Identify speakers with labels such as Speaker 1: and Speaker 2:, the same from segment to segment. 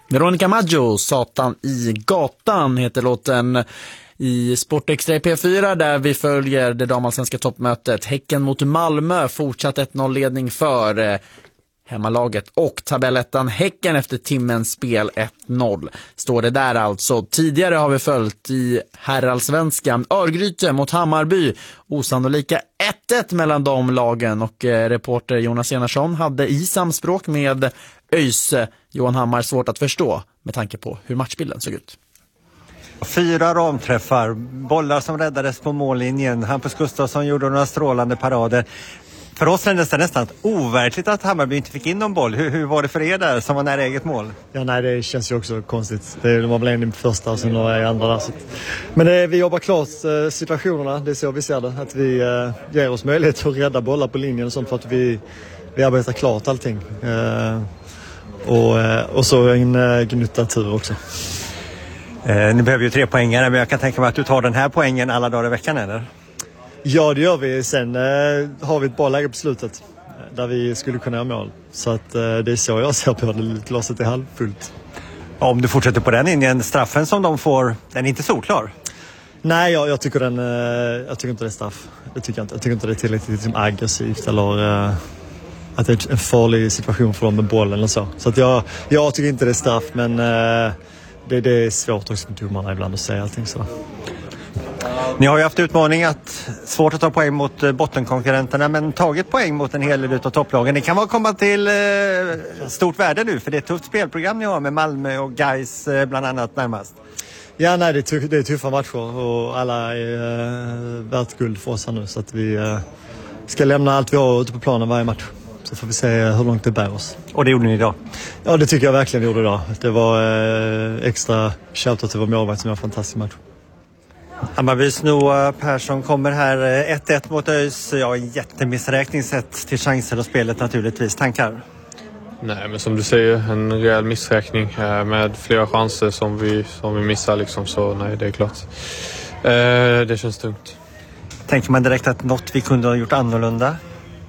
Speaker 1: Veronica Maggio, Satan i gatan heter låten i Sportextra i P4 där vi följer det damallsvenska toppmötet. Häcken mot Malmö, fortsatt 1-0-ledning för hemmalaget och tabellettan Häcken efter timmens spel 1-0. Står det där alltså. Tidigare har vi följt i herrallsvenskan Örgryte mot Hammarby. Osannolika 1-1 mellan de lagen och reporter Jonas Enarsson hade i samspråk med ÖIS Johan Hammar svårt att förstå med tanke på hur matchbilden såg ut.
Speaker 2: 4 ramträffar, bollar som räddades på mållinjen. Hampus Gustafsson gjorde några strålande parader. För oss kändes det nästan overkligt att Hammarby inte fick in någon boll. Hur var det för er där som var nära eget mål?
Speaker 3: Ja, nej, det känns ju också konstigt. Det var väl en i första och sen några i andra där. Men vi jobbar klart situationerna, det är så vi ser det. Att vi ger oss möjlighet att rädda bollar på linjen och sånt för att vi arbetar klart allting. Och så en gnutta tur också.
Speaker 2: Ni behöver ju 3 poängare, men jag kan tänka mig att du tar den här poängen alla dagar i veckan, eller?
Speaker 3: Ja, det gör vi. Sen har vi ett bra läge på slutet där vi skulle kunna göra mål. Så att, det är så jag ser på det. Glaset är halvfullt.
Speaker 2: Ja, om du fortsätter på den linjen, straffen som de får, den är inte solklar.
Speaker 3: Nej, jag tycker inte det är straff. Jag tycker inte det är tillräckligt aggressivt eller att det är en farlig situation för dem med bollen eller så. Så att jag tycker inte det är straff, men det är svårt också med domarna ibland att säga allting så.
Speaker 2: Ni har ju haft utmaning svårt att ta poäng mot bottenkonkurrenterna, men tagit poäng mot en hel del av topplagen. Det kan komma till stort värde nu, för det är ett tufft spelprogram ni har med Malmö och Gais bland annat närmast.
Speaker 3: Ja, nej, det är tuffa matcher och alla är värt guld för oss här nu, så att vi ska lämna allt vi har ute på planen varje match. Så får vi se hur långt det bär oss.
Speaker 2: Och det gjorde ni idag?
Speaker 3: Ja, det tycker jag verkligen gjorde idag. Det var extra shoutout till vår målvakt som var en fantastisk match.
Speaker 2: Hammarbys Noah Persson kommer här 1-1 mot ÖIS. Ja, en jättemissräkning sett till chanser och spelet naturligtvis. Tankar?
Speaker 4: Nej, men som du säger, en rejäl missräkning med flera chanser som vi missar liksom, så nej, det är klart. Det känns tungt.
Speaker 2: Tänker man direkt att något vi kunde ha gjort annorlunda?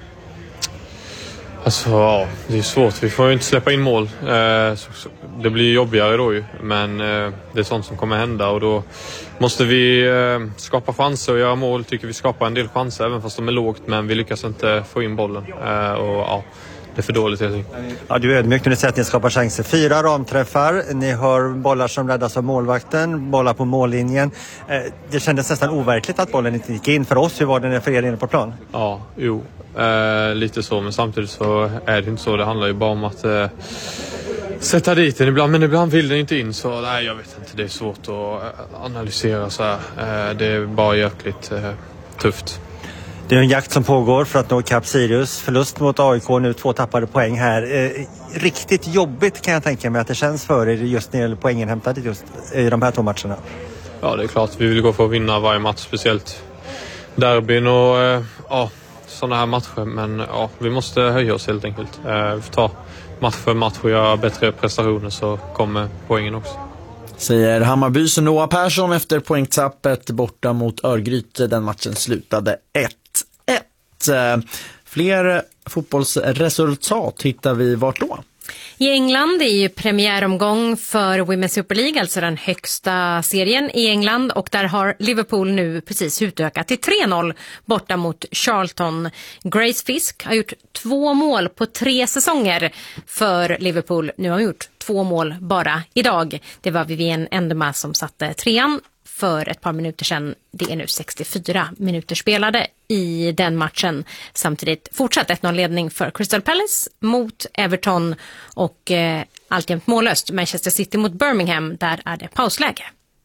Speaker 4: Alltså, ja, det är svårt. Vi får ju inte släppa in mål. Det blir jobbigare då ju. Men det är sånt som kommer hända. Och då måste vi skapa chanser och göra mål. Tycker vi skapar en del chanser även fast de är lågt. Men vi lyckas inte få in bollen. Och ja, det är för dåligt helt enkelt.
Speaker 2: Ja, du är ödmjuk när du säger att ni skapar chanser. 4 ramträffar. Ni har bollar som räddas av målvakten. Bollar på mållinjen. Det kändes nästan overkligt att bollen inte gick in för oss. Hur var det för er inne på plan?
Speaker 4: Ja, jo. Lite så, men samtidigt så är det inte så. Det handlar ju bara om att sätta dit den ibland, men ibland vill den inte in, så nej, jag vet inte, det är svårt att analysera så här. Det är bara jäkligt tufft.
Speaker 2: Det är en jakt som pågår för att nå ikapp Sirius. Förlust mot AIK nu, 2 tappade poäng här. Riktigt jobbigt kan jag tänka mig att det känns för er just när det gäller poängen hämtade just i de här 2 matcherna.
Speaker 4: Ja, det är klart. Vi vill gå för att vinna varje match, speciellt derbyn och sådana här matcher. Men ja, vi måste höja oss helt enkelt. Vi får ta match för match och göra bättre prestationer, så kommer poängen också.
Speaker 1: Säger Hammarbys Noah Persson efter poängtappet borta mot Örgryte. Den matchen slutade 1-1. Fler fotbollsresultat hittar vi vart då?
Speaker 5: I England är ju premiäromgång för Women's Super League, alltså den högsta serien i England, och där har Liverpool nu precis utökat till 3-0 borta mot Charlton. Grace Fisk har gjort 2 mål på 3 säsonger för Liverpool. Nu har hon gjort 2 mål bara idag. Det var Vivienne Endema som satte 3:an för ett par minuter sedan. Det är nu 64 minuter spelade i den matchen. Samtidigt fortsatt 1-0-ledning för Crystal Palace mot Everton och alltjämt mållöst Manchester City mot Birmingham. Där är det pausläge.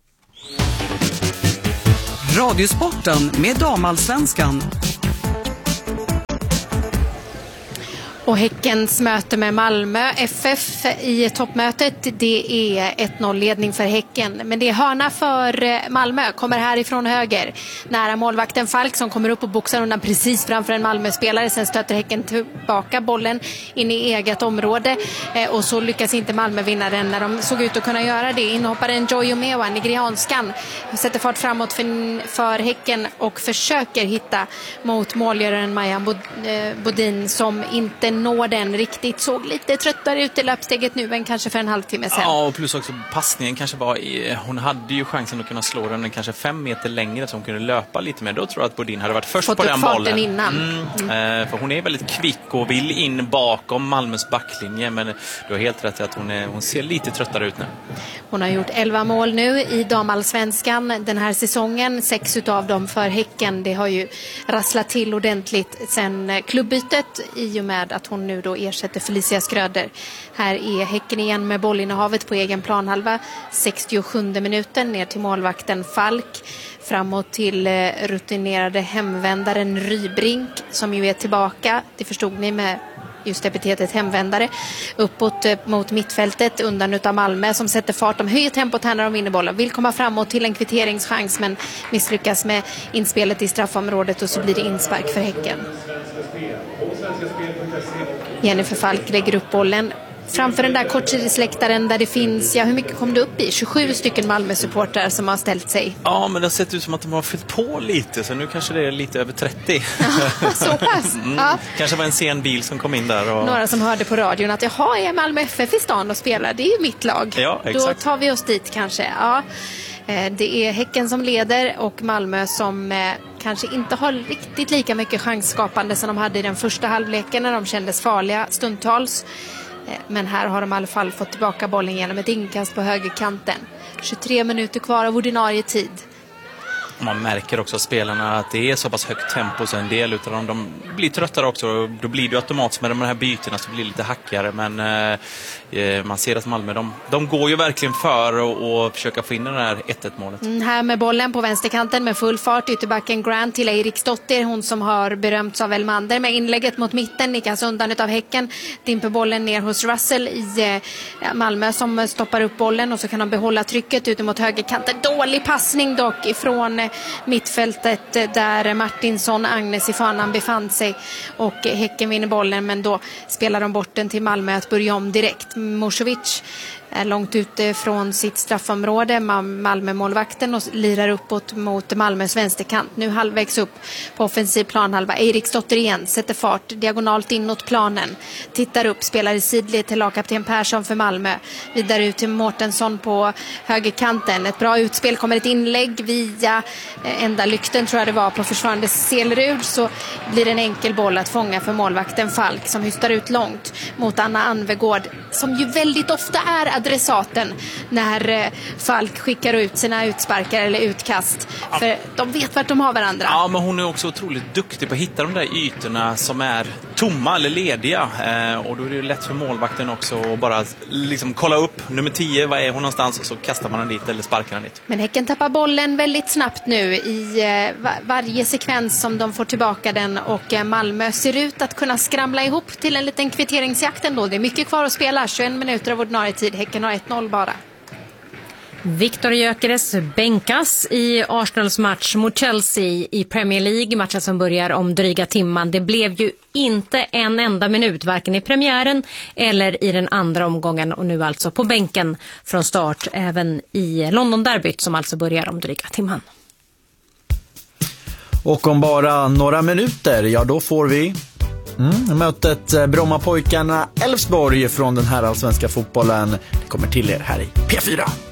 Speaker 6: Radiosporten med damallsvenskan.
Speaker 5: Och Häckens möte med Malmö FF i toppmötet, det är 1-0-ledning för Häcken. Men det är hörna för Malmö, kommer härifrån höger. Nära målvakten Falk som kommer upp och boxar undan precis framför en Malmö-spelare. Sen stöter Häcken tillbaka bollen in i eget område. Och så lyckas inte Malmö vinna den när de såg ut att kunna göra det. Inhopparen Joy Omewa, nigerianskan, sätter fart framåt för Häcken och försöker hitta mot målgöraren Maja Bodin som inte
Speaker 7: når den riktigt. Såg lite tröttare ut i löpsteget nu än kanske för en halvtimme sedan.
Speaker 8: Ja, och plus också passningen kanske hon hade ju chansen att kunna slå den kanske 5 meter längre så hon kunde löpa lite mer. Då tror jag att Bodin hade varit först på den bollen.
Speaker 7: Innan.
Speaker 8: För hon är väldigt kvick och vill in bakom Malmös backlinje, men du har helt rätt i att hon ser lite tröttare ut nu.
Speaker 7: Hon har gjort 11 mål nu i damallsvenskan den här säsongen. 6 utav dem för Häcken. Det har ju rasslat till ordentligt sen klubbytet i och med att hon nu då ersätter Felicia Skröder. Här är Häcken igen med bollinnehavet på egen planhalva. 67:e minuten ner till målvakten Falk. Framåt till rutinerade hemvändaren Rybrink som ju är tillbaka. Det förstod ni med just epitetet hemvändare. Uppåt mot mittfältet undan utav Malmö som sätter fart. De höjer tempot här när de vinner bollen. Vill komma framåt till en kvitteringschans men misslyckas med inspelet i straffområdet och så blir det inspark för Häcken. Jennifer Falk lägger upp bollen framför den där kortsidesläktaren där det finns, hur mycket kom det upp i? 27 stycken Malmö-supportrar som har ställt sig.
Speaker 8: Ja, men det har sett ut som att de har fyllt på lite, så nu kanske det är lite över 30.
Speaker 7: Så pass? Ja.
Speaker 8: Kanske var en sen bil som kom in där. Och...
Speaker 7: Några som hörde på radion att jag är Malmö FF i stan och spelar, det är ju mitt lag.
Speaker 8: Ja, exakt.
Speaker 7: Då tar vi oss dit kanske. Ja. Det är Häcken som leder och Malmö som kanske inte har riktigt lika mycket chansskapande som de hade i den första halvleken när de kändes farliga stundtals. Men här har de i alla fall fått tillbaka bollen genom ett inkast på högerkanten. 23 minuter kvar av ordinarie tid.
Speaker 8: Man märker också spelarna att det är så pass högt tempo så en del utav dem de blir tröttare också. Då blir det automatiskt med de här bytena så blir det lite hackigare. Men man ser att Malmö, de går ju verkligen för och försöka få in den här 1-1-målet.
Speaker 7: Här med bollen på vänsterkanten med full fart. Ytterbacken Grant till Eriksdotter. Hon som har berömts av Elmander med inlägget mot mitten. Nickas undan utav Häcken. Dimper bollen ner hos Russell i Malmö som stoppar upp bollen. Och så kan de behålla trycket ut mot högerkanten. Dålig passning dock ifrån mittfältet där Martinsson, Agnes i fanan befann sig och Häcken vinner bollen men då spelar de bort den till Malmö att börja om direkt. Mošović är långt ute från sitt straffområde, Malmö-målvakten och lirar uppåt mot Malmös vänsterkant. Nu halvvägs upp på offensiv planhalva. Eriksdotter igen, sätter fart diagonalt inåt planen. Tittar upp, spelar i sidled till lagkapten Persson för Malmö. Vidare ut till Mårtensson på högerkanten. Ett bra utspel, kommer ett inlägg via enda lykten tror jag det var på försvarande Selerud, så blir det en enkel boll att fånga för målvakten Falk som hystar ut långt mot Anna Anvegård som ju väldigt ofta är adressaten när Falk skickar ut sina utsparkar eller utkast. För de vet vart de har varandra.
Speaker 8: Ja, men hon är också otroligt duktig på att hitta de där ytorna som är tomma eller lediga. Och då är det lätt för målvakten också att bara liksom kolla upp nummer 10, var är hon någonstans, och så kastar man den dit eller sparkar den dit.
Speaker 7: Men Häcken tappar bollen väldigt snabbt nu i varje sekvens som de får tillbaka den, och Malmö ser ut att kunna skramla ihop till en liten kvitteringsjakt ändå. Det är mycket kvar att spela, 21 minuter av ordinarie tid. Häcken har 1-0 bara.
Speaker 5: Viktor Gyökeres bänkas i Arsenals match mot Chelsea i Premier League, matchen som börjar om dryga timman. Det blev ju inte en enda minut, varken i premiären eller i den andra omgången, och nu alltså på bänken från start även i London-derbyt som alltså börjar om dryga timman.
Speaker 1: Och om bara några minuter, ja då får vi mötet Brommapojkarna Elfsborg från den här allsvenska fotbollen. Det kommer till er här i P4.